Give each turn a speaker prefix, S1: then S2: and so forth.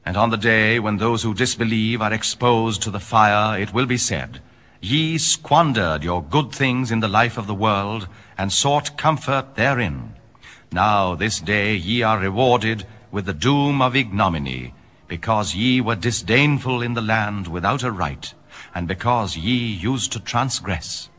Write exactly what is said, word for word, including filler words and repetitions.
S1: And on the day when those who disbelieve are exposed to the fire, it will be said, Ye squandered your good things in the life of the world, and sought comfort therein. Now this day ye are rewarded with the doom of ignominy, because ye were disdainful in the land without a right, and because ye used to transgress.